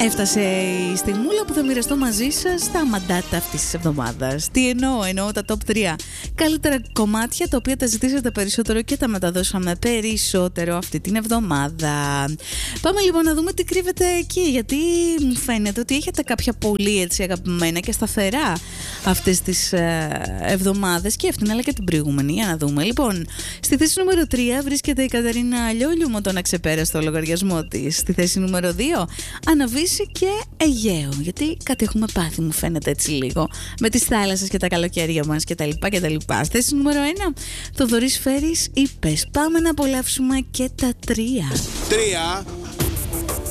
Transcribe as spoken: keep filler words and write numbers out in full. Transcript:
Έφτασε η στιγμούλα που θα μοιραστώ μαζί σας τα μαντάτα αυτής της εβδομάδας. Τι εννοώ, εννοώ τα top τρία καλύτερα κομμάτια τα οποία τα ζητήσατε περισσότερο και τα μεταδώσαμε περισσότερο αυτή την εβδομάδα. Πάμε λοιπόν να δούμε τι κρύβεται εκεί, γιατί μου φαίνεται ότι έχετε κάποια πολύ έτσι αγαπημένα και σταθερά αυτές τις ε, εβδομάδες και αυτήν αλλά και την προηγούμενη. Για να δούμε. Λοιπόν, στη θέση νούμερο τρία βρίσκεται η Καταρίνα Λιόλιου με τον αξεπέραστο λογαριασμό της. Στη θέση νούμερο δύο Αναβίση και Αιγαίο, γιατί κάτι έχουμε πάθει μου φαίνεται έτσι λίγο με τις θάλασσες και τα καλοκαίρια μας και τα λοιπά και τα λοιπά. Στη θέση νούμερο ένα Θοδωρής Φέρης, Είπες. Πάμε να απολαύσουμε και τα τρία. Τρία.